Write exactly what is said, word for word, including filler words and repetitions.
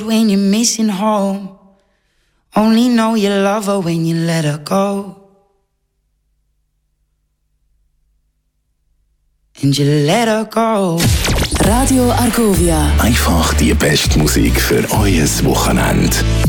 When you're missing home, only know you love her when you let her go. And you let her go. Radio Argovia. Einfach die beste Musik für euer Wochenende.